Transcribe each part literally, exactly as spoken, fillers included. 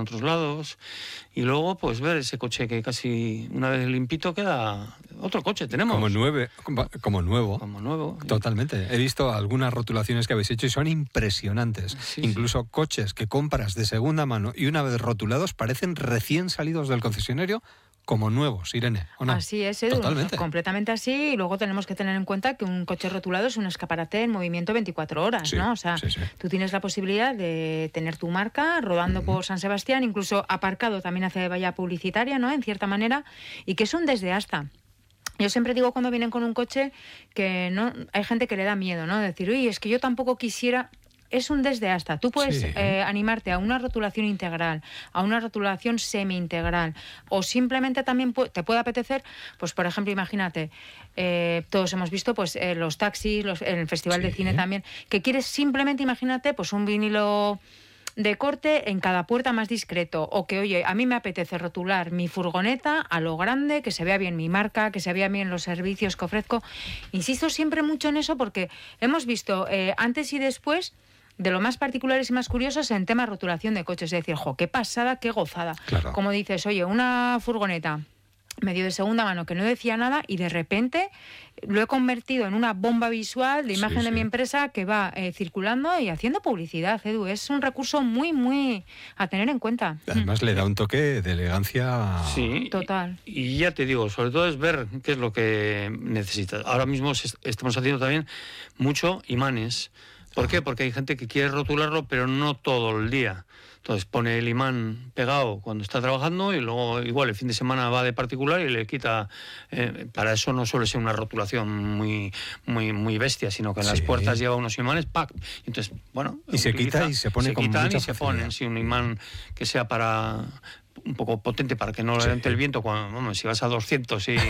otros lados. Y luego, pues ver ese coche que casi una vez limpito queda... Otro coche tenemos. Como nueve, como nuevo. Como nuevo. Totalmente. He visto algunas rotulaciones que habéis hecho y son impresionantes. Sí, Incluso sí. coches que compras de segunda mano y una vez rotulados parecen recién salidos del concesionario como nuevos, Irene, ¿o no? Así es, Edu, Totalmente. completamente así. Y luego tenemos que tener en cuenta que un coche rotulado es un escaparate en movimiento veinticuatro horas, Sí, ¿no? O sea, sí, sí. tú tienes la posibilidad de tener tu marca rodando uh-huh. por San Sebastián, incluso aparcado también hace valla publicitaria, ¿no? En cierta manera, y que es un desde hasta. Yo siempre digo cuando vienen con un coche que no hay gente que le da miedo, ¿no? Decir, uy, es que yo tampoco quisiera... Es un desde hasta. Tú puedes sí. eh, animarte a una rotulación integral, a una rotulación semi-integral, o simplemente también pu- te puede apetecer, pues por ejemplo, imagínate, eh, todos hemos visto pues eh, los taxis, los, en el Festival sí. de Cine también, que quieres simplemente, imagínate, pues un vinilo de corte en cada puerta más discreto, o que, oye, a mí me apetece rotular mi furgoneta a lo grande, que se vea bien mi marca, que se vea bien los servicios que ofrezco. Insisto siempre mucho en eso porque hemos visto eh, antes y después de lo más particulares y más curiosos en tema de rotulación de coches. Es decir, jo, qué pasada, qué gozada. Claro. Como dices, oye, una furgoneta medio de segunda mano que no decía nada y de repente lo he convertido en una bomba visual de imagen sí, de sí. mi empresa que va eh, circulando y haciendo publicidad, Edu. Es un recurso muy, muy a tener en cuenta. Además le da un toque de elegancia... Sí, total. Y, y ya te digo, sobre todo es ver qué es lo que necesitas. Ahora mismo estamos haciendo también mucho imanes. ¿Por qué? Porque hay gente que quiere rotularlo, pero no todo el día. Entonces pone el imán pegado cuando está trabajando y luego igual el fin de semana va de particular y le quita... Eh, para eso no suele ser una rotulación muy muy muy bestia, sino que en sí. las puertas lleva unos imanes, ¡pac! Entonces, bueno... Y se utiliza, quita y se pone se con quitan mucha y se facilidad. ponen, sí, un imán que sea para... un poco potente para que no le sí. entre el viento cuando, vamos, si vas a doscientos y, y,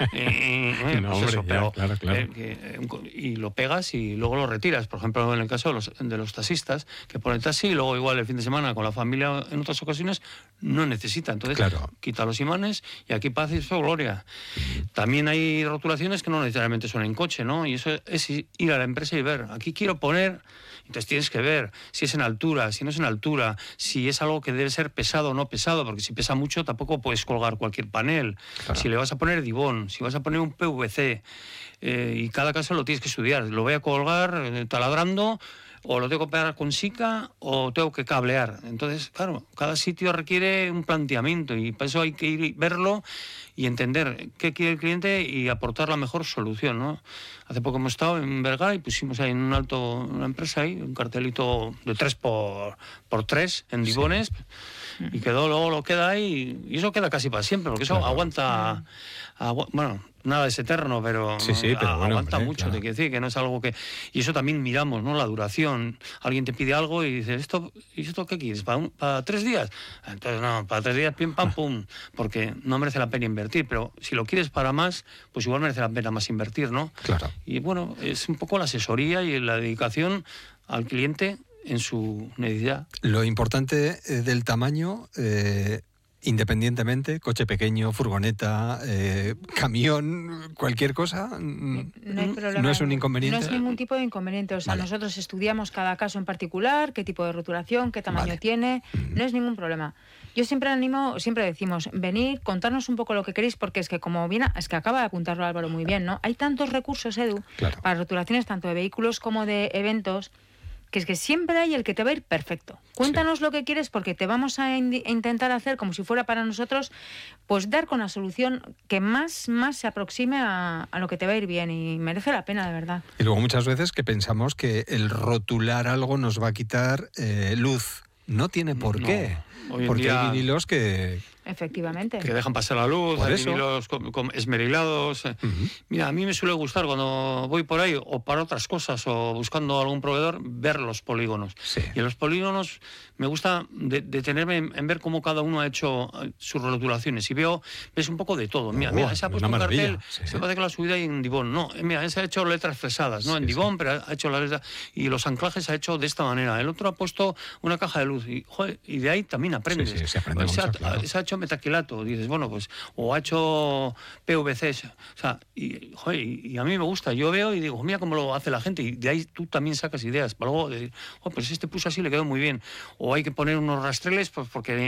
y eh, no, pues hombre, eso, ya, pero claro, claro. Eh, que, y lo pegas y luego lo retiras. Por ejemplo, en el caso de los, de los taxistas que ponen taxi y luego igual el fin de semana con la familia en otras ocasiones no necesita. Entonces claro. quita los imanes y aquí paz y gloria. Uh-huh. También hay rotulaciones que no necesariamente son en coche, ¿no? Y eso es ir a la empresa y ver, aquí quiero poner... Entonces tienes que ver si es en altura, si no es en altura, si es algo que debe ser pesado o no pesado, porque si pesa mucho tampoco puedes colgar cualquier panel. Claro. Si le vas a poner dibón, si vas a poner un P V C, eh, y cada caso lo tienes que estudiar. Lo voy a colgar eh, taladrando, o lo tengo que pegar con sica, o tengo que cablear. Entonces, claro, cada sitio requiere un planteamiento y para eso hay que ir verlo y entender qué quiere el cliente y aportar la mejor solución, ¿no? Hace poco hemos estado en Vergara y pusimos ahí en un alto, una empresa ahí, un cartelito de tres por tres en dibones, sí. y quedó, luego lo queda ahí, y eso queda casi para siempre, porque eso claro. aguanta, agu- bueno, nada es eterno, pero, sí, sí, pero bueno, aguanta hombre, mucho, claro. te quiero decir, que no es algo que... Y eso también miramos, ¿no? La duración. Alguien te pide algo y dices, ¿esto, ¿y esto qué quieres? ¿Para, un, ¿Para tres días? Entonces, no, para tres días, pim, pam, pum, porque no merece la pena invertir, pero si lo quieres para más, pues igual merece la pena más invertir, ¿no? Claro. Y bueno, es un poco la asesoría y la dedicación al cliente en su necesidad. Lo importante del tamaño... Eh... Independientemente, coche pequeño, furgoneta, eh, camión, cualquier cosa, no, hay problema, no es un inconveniente. No es ningún tipo de inconveniente. O sea, vale. nosotros estudiamos cada caso en particular, qué tipo de rotulación, qué tamaño vale. tiene, mm. no es ningún problema. Yo siempre animo, siempre decimos, venid, contarnos un poco lo que queréis, porque es que como viene, es que acaba de apuntarlo Álvaro muy bien, ¿no? Hay tantos recursos, Edu, claro. para rotulaciones tanto de vehículos como de eventos, que es que siempre hay el que te va a ir perfecto. Cuéntanos sí. lo que quieres porque te vamos a in- intentar hacer como si fuera para nosotros, pues dar con la solución que más, más se aproxime a, a lo que te va a ir bien y merece la pena, de verdad. Y luego muchas veces que pensamos que el rotular algo nos va a quitar eh, luz. No tiene por no. qué. Hoy en porque día... hay vinilos que... Efectivamente. Que dejan pasar la luz, por hay eso. vinilos con, con esmerilados. Uh-huh. Mira, a mí me suele gustar cuando voy por ahí o para otras cosas o buscando algún proveedor, ver los polígonos. Sí. Y en los polígonos me gusta de, detenerme en, en ver cómo cada uno ha hecho sus rotulaciones. Y veo, ves un poco de todo. Mira, oh, mira ese ha puesto un cartel, sí. se parece que la subida hay en Dibón. No, mira, ese ha hecho letras fresadas, ¿no? Sí, en Dibón, sí. pero ha hecho la letra. Y los anclajes ha hecho de esta manera. El otro ha puesto una caja de luz. Y, joder, y de ahí también aprendes. Sí, sí, se aprende ese, mucho, ha, claro. ese ha hecho metaquilato. Dices, bueno, pues, o ha hecho P V C, o sea, y, joder, y, y a mí me gusta, yo veo y digo, mira cómo lo hace la gente, y de ahí tú también sacas ideas, para luego decir, oh, pues este puso así, le quedó muy bien, o hay que poner unos rastreles, pues porque